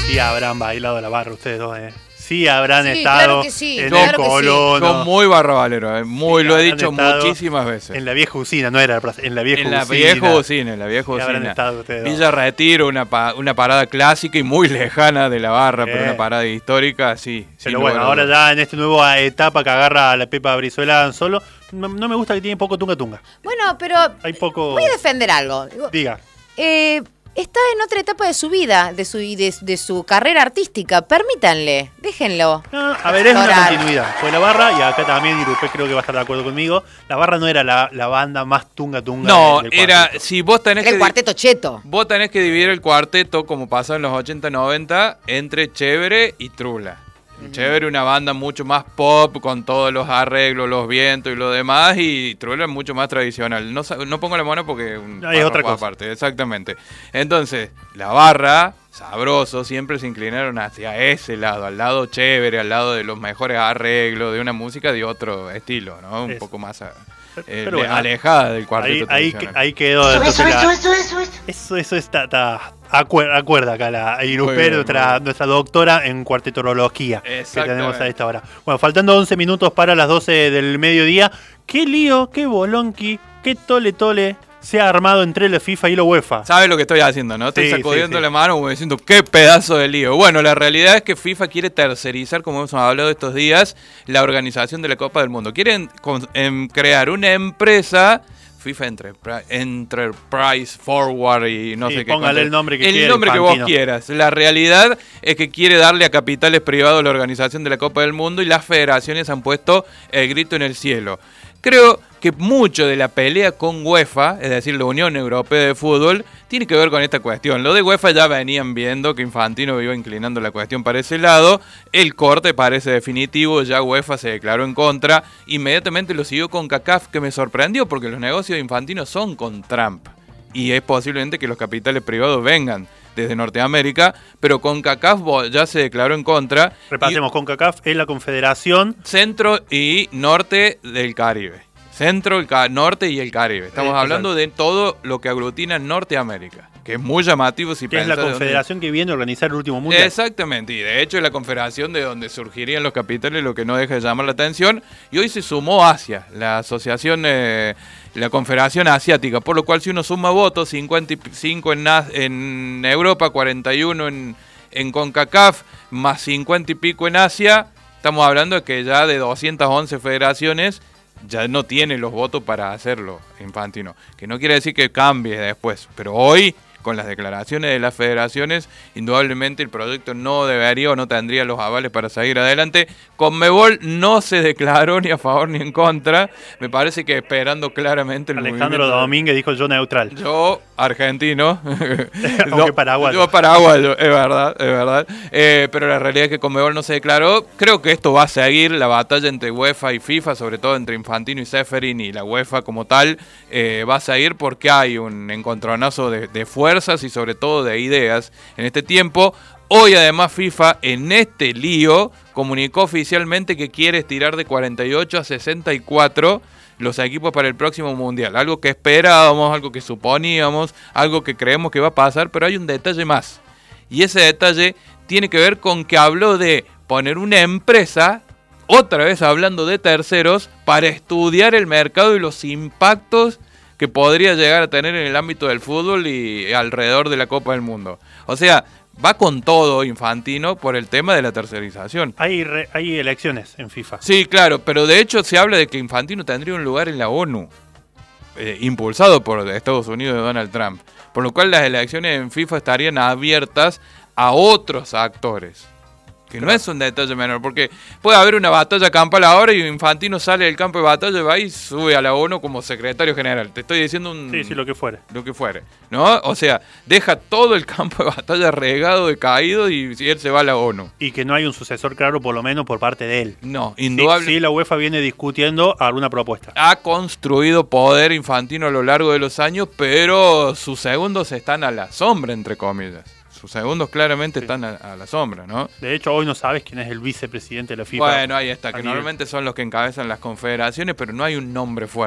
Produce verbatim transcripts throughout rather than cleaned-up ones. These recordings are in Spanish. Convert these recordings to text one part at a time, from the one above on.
Sí habrán bailado la barra ustedes dos, eh. Sí habrán Sí, estado claro que sí, en claro el que sí. Colono. Son muy barravaleros, eh. muy, Sí, lo he habrán dicho estado muchísimas veces. En la vieja usina, no era la plaza, en la vieja En la usina. vieja usina, en la vieja Sí, habrán usina. estado ustedes dos. Villa Retiro, una, pa- una parada clásica y muy lejana de la barra, Bien. pero una parada histórica, sí. Pero sin bueno, lugar a ahora dudas. ya en esta nueva etapa que agarra a la Pepa Brizuela solo, no, no me gusta que tiene poco tunga tunga. Bueno, pero Hay poco... voy a defender algo. Digo, Diga. eh, está en otra etapa de su vida, de su de, de su carrera artística. Permítanle, déjenlo. No, a ver, es una explorar. continuidad. Fue la barra, y acá también Irupé creo que va a estar de acuerdo conmigo, la barra no era la, la banda más tunga tunga No, del, del era, cuarteto. si vos tenés Era el que... cuarteto cheto. Vos tenés que dividir el cuarteto, como pasó en los ochenta noventa, entre Chévere y Trula. Chévere, una banda mucho más pop, con todos los arreglos, los vientos y lo demás, y Trula es mucho más tradicional. No, sa- no pongo la mano porque un No, es otra párrafo cosa. aparte, exactamente. Entonces, la barra, sabroso, siempre se inclinaron hacia ese lado, al lado chévere, al lado de los mejores arreglos, de una música de otro estilo, ¿no? Un Eso. poco más... a- Pero eh, bueno, alejada del cuarteto Ahí, ahí, tradicional. ahí quedó. Eso, entonces, eso, la- eso, eso, eso. Eso, eso está, está acuer- acuerda acá la Muy Irupé, bien, nuestra, muy bien. nuestra doctora en cuartetorología que Exactamente. tenemos a esta hora. Bueno, faltando once minutos para las doce del mediodía. Qué lío, qué bolonqui, qué tole tole se ha armado entre la FIFA y la UEFA. ¿Sabes lo que estoy haciendo, no? Estoy Sí, sacudiendo sí, sí. la mano como diciendo, qué pedazo de lío. Bueno, la realidad es que FIFA quiere tercerizar, como hemos hablado estos días, la organización de la Copa del Mundo. Quieren con- em, crear una empresa, FIFA Enterpri- Enterprise Forward y no Sí, sé qué. póngale cosa. el nombre que El quiera, nombre que Infantino. vos quieras. La realidad es que quiere darle a capitales privados la organización de la Copa del Mundo y las federaciones han puesto el grito en el cielo. Creo que mucho de la pelea con UEFA, es decir, la Unión Europea de Fútbol, tiene que ver con esta cuestión. Lo de UEFA ya venían viendo que Infantino iba inclinando la cuestión para ese lado. El corte parece definitivo, ya UEFA se declaró en contra. Inmediatamente lo siguió con CONCACAF, que me sorprendió porque los negocios de Infantino son con Trump. Y es posiblemente que los capitales privados vengan desde Norteamérica, pero CONCACAF ya se declaró en contra. Repasemos, CONCACAF es la confederación. Centro y norte del Caribe. Centro, el ca- norte y el Caribe. Estamos Eh, hablando de todo lo que aglutina Norteamérica, que es muy llamativo si Que es la pensás de dónde- confederación que viene a organizar el último mundial. Exactamente, y de hecho es la confederación de donde surgirían los capitales, lo que no deja de llamar la atención. Y hoy se sumó Asia, la asociación, eh, la confederación asiática, por lo cual si uno suma votos, cincuenta y cinco en, Na- en Europa, cuarenta y uno en, en CONCACAF, más cincuenta y pico en Asia, estamos hablando de que ya de doscientas once federaciones ya no tiene los votos para hacerlo, Infantino. Que no quiere decir que cambie después, pero hoy, con las declaraciones de las federaciones, indudablemente el proyecto no debería o no tendría los avales para seguir adelante. Conmebol no se declaró ni a favor ni en contra. Me parece que esperando claramente el Alejandro movimiento de- Domínguez dijo yo neutral. Yo, argentino. Aunque paraguayo. Yo paraguayo, es verdad, es verdad. Eh, pero la realidad es que Conmebol no se declaró. Creo que esto va a seguir, la batalla entre UEFA y FIFA, sobre todo entre Infantino y Ceferin y la UEFA como tal, eh, va a seguir porque hay un encontronazo de, de fuerzas y sobre todo de ideas en este tiempo. Hoy además FIFA en este lío comunicó oficialmente que quiere estirar de cuarenta y ocho a sesenta y cuatro los equipos para el próximo mundial. Algo que esperábamos, algo que suponíamos, algo que creemos que va a pasar, pero hay un detalle más. Y ese detalle tiene que ver con que habló de poner una empresa, otra vez hablando de terceros, para estudiar el mercado y los impactos que podría llegar a tener en el ámbito del fútbol y alrededor de la Copa del Mundo. O sea, va con todo Infantino por el tema de la tercerización. Hay, re- hay elecciones en FIFA. Sí, claro, pero de hecho se habla de que Infantino tendría un lugar en la ONU, eh, impulsado por Estados Unidos de Donald Trump, por lo cual las elecciones en FIFA estarían abiertas a otros actores. Que no es un detalle menor, porque puede haber una batalla campal ahora y Infantino sale del campo de batalla y va y sube a la ONU como secretario general. Te estoy diciendo un... Sí, sí, lo que fuere. Lo que fuere, ¿no? O sea, deja todo el campo de batalla regado, decaído y si él se va a la ONU. Y que no hay un sucesor claro, por lo menos por parte de él. No, Sí, indudable. sí, la UEFA viene discutiendo alguna propuesta. Ha construido poder Infantino a lo largo de los años, pero sus segundos están a la sombra, entre comillas. Sus segundos claramente Sí. están a, a la sombra, ¿no? De hecho, hoy no sabes quién es el vicepresidente de la FIFA. Bueno, ahí está, A que nivel- normalmente son los que encabezan las confederaciones, pero no hay un nombre fuerte.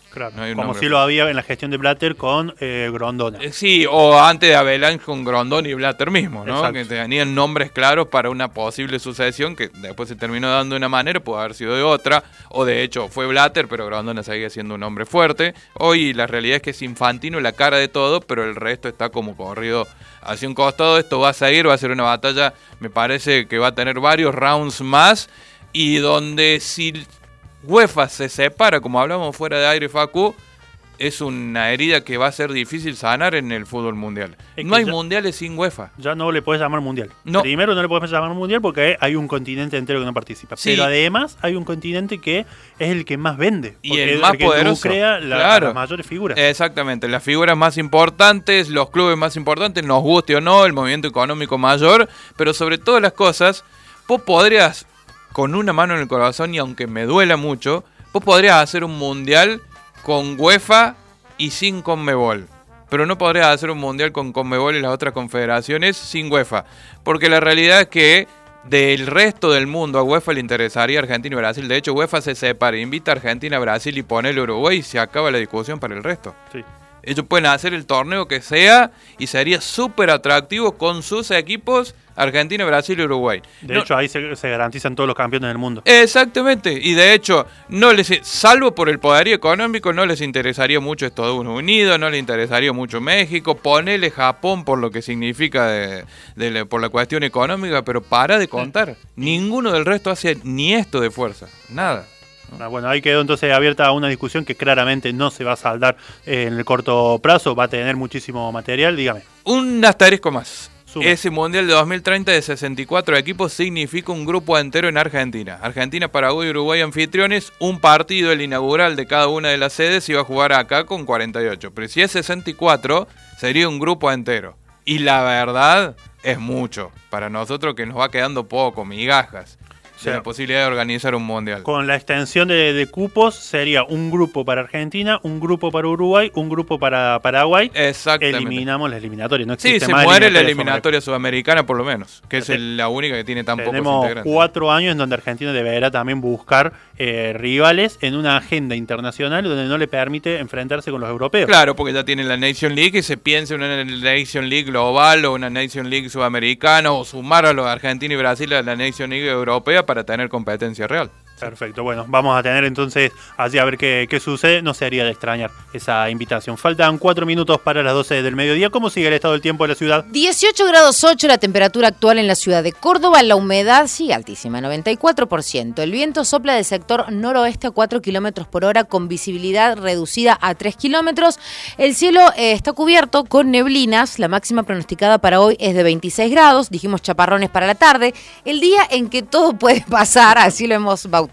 Claro, No hay un como nombre si lo había en la gestión de Blatter con eh, Grondona. Eh, Sí, o antes de Avalanche con Grondón y Blatter mismo, ¿no? Exacto. Que tenían nombres claros para una posible sucesión que después se terminó dando de una manera, puede haber sido de otra, o de hecho fue Blatter, pero Grondona seguía siendo un hombre fuerte. Hoy la realidad es que es Infantino la cara de todo, pero el resto está como corrido hacia un costado. Esto va a seguir, va a ser una batalla, me parece que va a tener varios rounds más, y donde si UEFA se separa, como hablamos fuera de aire, Facu, es una herida que va a ser difícil sanar en el fútbol mundial. Es No que hay ya- mundiales sin UEFA. Ya no le puedes llamar mundial. No. Primero no le puedes llamar mundial porque hay un continente entero que no participa. Sí. Pero además hay un continente que es el que más vende. Y porque el es más que poderoso. nuclea la- Claro. las mayores figuras. Exactamente, las figuras más importantes, los clubes más importantes, nos guste o no, el movimiento económico mayor, pero sobre todas las cosas, vos podrías, con una mano en el corazón y aunque me duela mucho, vos podrías hacer un mundial con UEFA y sin Conmebol. Pero no podrías hacer un mundial con Conmebol y las otras confederaciones sin UEFA. Porque la realidad es que del resto del mundo a UEFA le interesaría Argentina y Brasil. De hecho, UEFA se separa, invita a Argentina, Brasil y pone el Uruguay y se acaba la discusión para el resto. Sí. Ellos pueden hacer el torneo que sea y sería súper atractivo con sus equipos Argentina, Brasil y Uruguay. De No- hecho, ahí se, se garantizan todos los campeones del mundo. Exactamente, y de hecho, no les, salvo por el poderío económico, no les interesaría mucho Estados Unidos, no les interesaría mucho México, ponele Japón por lo que significa de, de la- por la cuestión económica, pero para de contar, ninguno del resto hace ni esto de fuerza, nada. Ah, bueno, ahí quedó entonces abierta una discusión que claramente no se va a saldar eh, en el corto plazo. Va a tener muchísimo material, dígame. Un asterisco más. Suma. Ese Mundial de dos mil treinta de sesenta y cuatro equipos significa un grupo entero en Argentina. Argentina, Paraguay y Uruguay anfitriones. Un partido, el inaugural de cada una de las sedes, iba a jugar acá con cuarenta y ocho. Pero si es sesenta y cuatro, sería un grupo entero. Y la verdad es mucho. Para nosotros que nos va quedando poco, migajas, O de sea, la posibilidad de organizar un Mundial. Con la extensión de, de cupos sería un grupo para Argentina, un grupo para Uruguay, un grupo para Paraguay. Exactamente. Eliminamos la eliminatoria. No Sí, existe se más muere la eliminatoria eliminatoria sudamericana por lo menos, que es Sí. el- la única que tiene tan pocos Tenemos integrantes. cuatro años en donde Argentina deberá también buscar eh, rivales en una agenda internacional donde no le permite enfrentarse con los europeos. Claro, porque ya tienen la Nation League y se piensa en una Nation League global o una Nation League sudamericana o sumar a los de Argentina y Brasil a la Nation League europea para tener competencia real. Perfecto, bueno, vamos a tener entonces allí a ver qué, qué sucede. No sería de extrañar esa invitación. Faltan cuatro minutos para las doce del mediodía. ¿Cómo sigue el estado del tiempo de la ciudad? dieciocho grados ocho la temperatura actual en la ciudad de Córdoba. La humedad sigue altísima, noventa y cuatro por ciento. El viento sopla del sector noroeste a cuatro kilómetros por hora con visibilidad reducida a tres kilómetros. El cielo eh, está cubierto con neblinas. La máxima pronosticada para hoy es de veintiséis grados. Dijimos chaparrones para la tarde. El día en que todo puede pasar, así lo hemos bautizado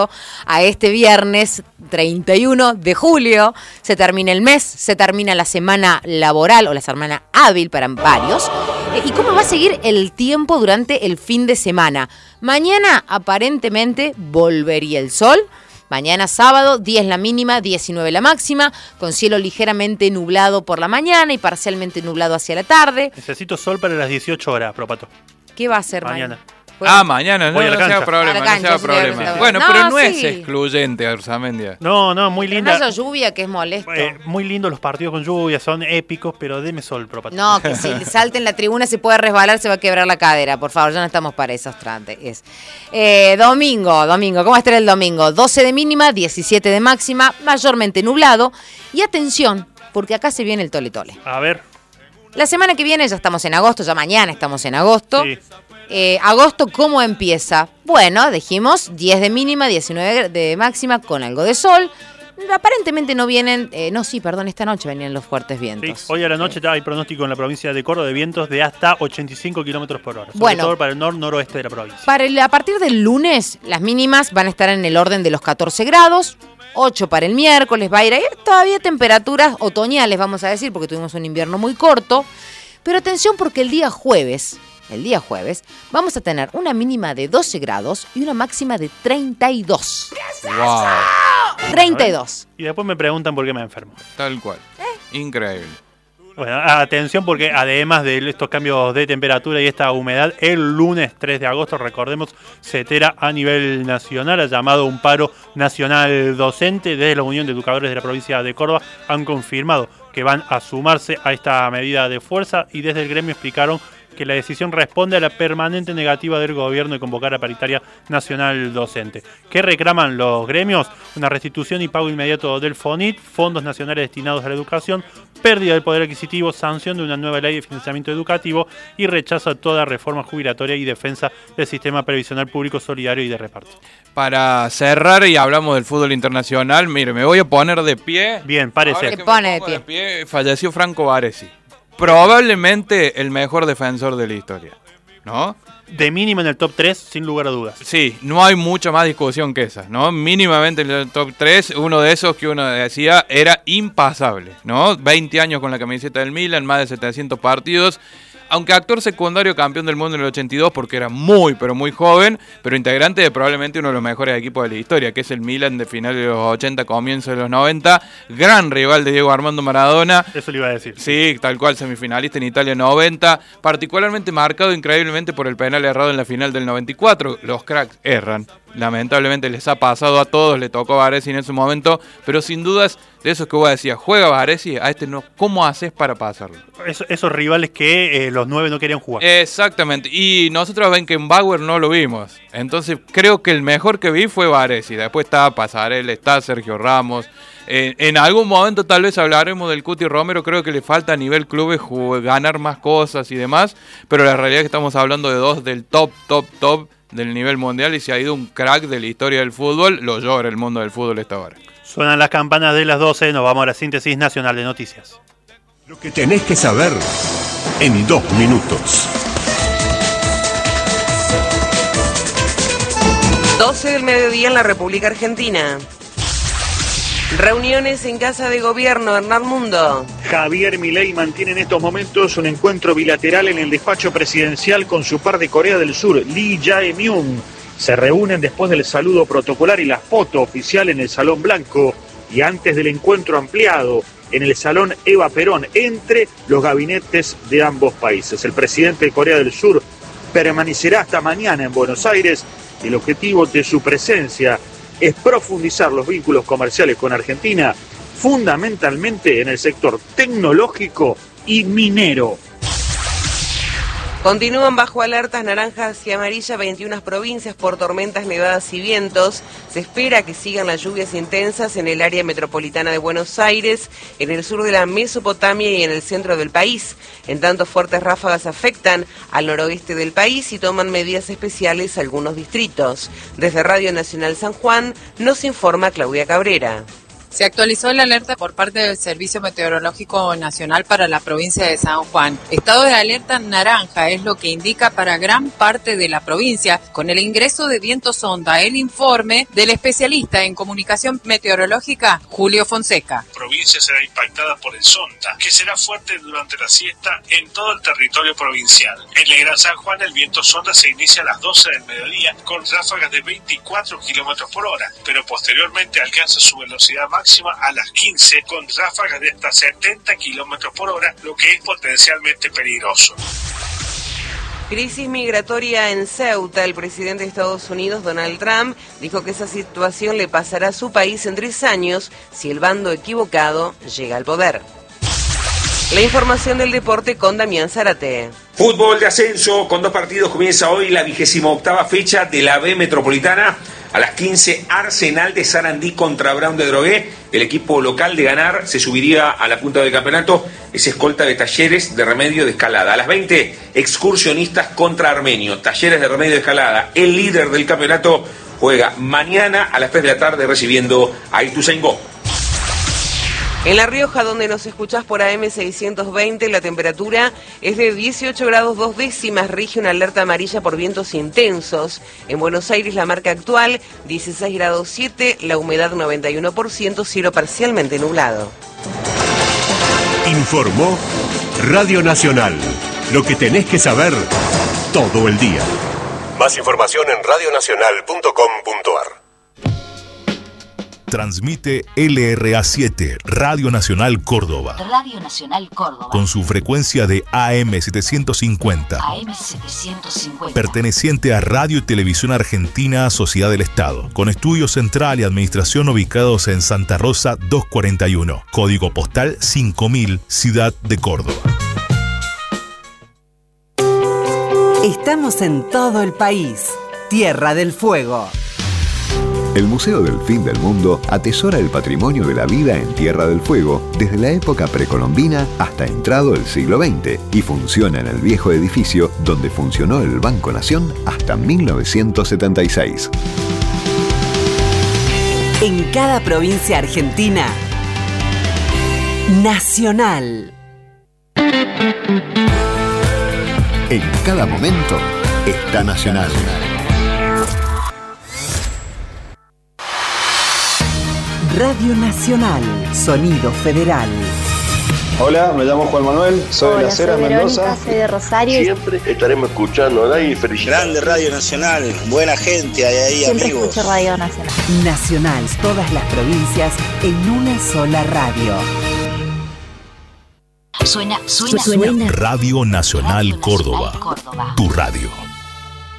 a este viernes treinta y uno de julio. Se termina el mes, se termina la semana laboral o la semana hábil para varios. Eh, ¿Y cómo va a seguir el tiempo durante el fin de semana? Mañana aparentemente volvería el sol. Mañana sábado, diez la mínima, diecinueve la máxima, con cielo ligeramente nublado por la mañana y parcialmente nublado hacia la tarde. Necesito sol para las dieciocho horas, Propato. ¿Qué va a hacer Mañana. mañana? Ah, mañana, no, Voy a la no sea cancha. problema, A la no cancha, sea sí, problema. sí, sí. Bueno, No, pero no es sí. excluyente, Arzamendia. No, no, muy Pero no linda. haya lluvia, que es molesto. Eh, muy lindos los partidos con lluvia, son épicos, pero deme sol, Propato. No, que si salta en la tribuna se puede resbalar, se va a quebrar la cadera. Por favor, ya no estamos para esos trantes. Eh, domingo, domingo, ¿cómo estará el domingo? doce de mínima, diecisiete de máxima, mayormente nublado. Y atención, porque acá se viene el tole tole. A ver, La semana que viene ya estamos en agosto, ya mañana estamos en agosto. sí. Eh, agosto, ¿cómo empieza? Bueno, dijimos diez de mínima, diecinueve de máxima, con algo de sol. Aparentemente no vienen, eh, no, sí, perdón, esta noche venían los fuertes Sí, vientos. hoy a la noche hay pronóstico en la provincia de Córdoba de vientos de hasta ochenta y cinco kilómetros por hora. Sobre Bueno. todo para el nor-noroeste de la provincia. Para el- a partir del lunes, las mínimas van a estar en el orden de los catorce grados, ocho para el miércoles, va a ir a ir todavía temperaturas otoñales, vamos a decir, porque tuvimos un invierno muy corto. Pero atención porque el día jueves, el día jueves, vamos a tener una mínima de doce grados y una máxima de treinta y dos. Wow, treinta y dos. Y después me preguntan por qué me enfermo. tal cual. Eh. Increíble. Bueno, atención porque además de estos cambios de temperatura y esta humedad, el lunes tres de agosto, recordemos, CETERA a nivel nacional ha llamado un paro nacional docente. Desde la Unión de Educadores de la provincia de Córdoba han confirmado que van a sumarse a esta medida de fuerza y desde el gremio explicaron que la decisión responde a la permanente negativa del gobierno de convocar a paritaria nacional docente. ¿Qué reclaman los gremios? Una restitución y pago inmediato del FONIT, fondos nacionales destinados a la educación, pérdida del poder adquisitivo, sanción de una nueva ley de financiamiento educativo y rechazo a toda reforma jubilatoria y defensa del sistema previsional público solidario y de reparto. Para cerrar y hablamos del fútbol internacional, mire, me voy a poner de pie. Bien, parece. Ahora que Se pone me pongo de de pie, falleció Franco Baresi. Probablemente el mejor defensor de la historia, ¿no? De mínimo en el top tres, sin lugar a dudas. Sí, no hay mucha más discusión que esa, ¿no? Mínimamente en el top tres, uno de esos que uno decía era impasable, ¿no? veinte años con la camiseta del Milan, más de setecientos partidos. Aunque actor secundario campeón del mundo en el ochenta y dos porque era muy, pero muy joven, pero integrante de probablemente uno de los mejores equipos de la historia, que es el Milan de finales de los ochenta, comienzo de los noventa, gran rival de Diego Armando Maradona. Eso le iba a decir. Sí, tal cual, semifinalista en Italia noventa, particularmente marcado increíblemente por el penal errado en la final del noventa y cuatro. Los cracks erran, lamentablemente les ha pasado a todos, le tocó a Baresi en ese momento, pero sin dudas, de esos que vos decías, juega Baresi, a este no, ¿cómo haces para pasarlo? Eso, esos rivales que eh, los nueve no querían jugar. Exactamente, y nosotros ven que en Bauer no lo vimos, entonces creo que el mejor que vi fue Baresi, después está Pasarela, está Sergio Ramos. Eh, en algún momento tal vez hablaremos del Cuti Romero, creo que le falta a nivel clubes ganar más cosas y demás, pero la realidad es que estamos hablando de dos del top, top, top del nivel mundial y si ha ido un crack de la historia del fútbol, lo llora el mundo del fútbol esta hora. Suenan las campanas de las doce, nos vamos a la síntesis nacional de noticias. Lo que tenés que saber en dos minutos. doce del mediodía en la República Argentina. Reuniones en Casa de Gobierno, Hernán Mundo. Javier Milei mantiene en estos momentos un encuentro bilateral en el despacho presidencial con su par de Corea del Sur, Lee Jae-myung. Se reúnen después del saludo protocolar y la foto oficial en el Salón Blanco y antes del encuentro ampliado en el Salón Eva Perón entre los gabinetes de ambos países. El presidente de Corea del Sur permanecerá hasta mañana en Buenos Aires y el objetivo de su presencia es profundizar los vínculos comerciales con Argentina, fundamentalmente en el sector tecnológico y minero. Continúan bajo alertas naranjas y amarillas veintiuna provincias por tormentas, nevadas y vientos. Se espera que sigan las lluvias intensas en el área metropolitana de Buenos Aires, en el sur de la Mesopotamia y en el centro del país. En tanto, fuertes ráfagas afectan al noroeste del país y toman medidas especiales algunos distritos. Desde Radio Nacional San Juan nos informa Claudia Cabrera. Se actualizó la alerta por parte del Servicio Meteorológico Nacional para la provincia de San Juan. Estado de alerta naranja es lo que indica para gran parte de la provincia, con el ingreso de vientos onda. El informe del especialista en comunicación meteorológica, Julio Fonseca. La provincia será impactada por el Sonta, que será fuerte durante la siesta en todo el territorio provincial. En el Gran San Juan, el viento sonda se inicia a las doce del mediodía con ráfagas de veinticuatro kilómetros por hora, pero posteriormente alcanza su velocidad máxima a las quince con ráfagas de hasta setenta kilómetros por hora, lo que es potencialmente peligroso. Crisis migratoria en Ceuta. El presidente de Estados Unidos, Donald Trump, dijo que esa situación le pasará a su país en tres años si el bando equivocado llega al poder. La información del deporte con Damián Zárate. Fútbol de ascenso, con dos partidos comienza hoy la vigésima octava fecha de la B Metropolitana. A las quince, Arsenal de Sarandí contra Brown de Drogué. El equipo local de ganar se subiría a la punta del campeonato. Es escolta de Talleres de Remedio de Escalada. A las veinte, Excursionistas contra Armenio. Talleres de Remedio de Escalada, el líder del campeonato, juega mañana a las tres de la tarde recibiendo a Ituzaingó. En La Rioja, donde nos escuchás por A M seiscientos veinte, la temperatura es de dieciocho grados dos décimas, rige una alerta amarilla por vientos intensos. En Buenos Aires, la marca actual, dieciséis grados siete, la humedad noventa y uno por ciento, cielo parcialmente nublado. Informó Radio Nacional. Lo que tenés que saber todo el día. Más información en radio nacional punto com punto a r. Transmite L R A siete, Radio Nacional Córdoba. Radio Nacional Córdoba. Con su frecuencia de A M setecientos cincuenta. A M setecientos cincuenta. Perteneciente a Radio y Televisión Argentina, Sociedad del Estado. Con estudio central y administración ubicados en Santa Rosa doscientos cuarenta y uno. Código postal cinco mil, Ciudad de Córdoba. Estamos en todo el país. Tierra del Fuego. El Museo del Fin del Mundo atesora el patrimonio de la vida en Tierra del Fuego desde la época precolombina hasta entrado el siglo veinte y funciona en el viejo edificio donde funcionó el Banco Nación hasta mil novecientos setenta y seis. En cada provincia argentina, Nacional. En cada momento está Nacional. Radio Nacional, sonido federal. Hola, me llamo Juan Manuel, soy Hola, de Las Heras, soy Verónica, Mendoza. soy de Rosario. Siempre estaremos escuchando a y felicidades. Grande Radio Nacional, buena gente hay ahí, Siempre amigos. escucho Radio Nacional. Nacional, todas las provincias en una sola radio. Suena, suena, suena. Radio Nacional Córdoba. Tu radio.